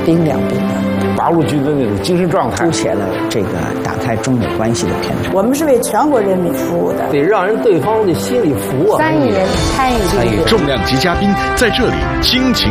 冰凉冰凉。 八路军的那种精神状态， 凸显了这个打开中美关系的篇章。 我们是为全国人民服务的， 得让人对方的心里服啊。 3亿人参与， 重量级嘉宾在这里倾情。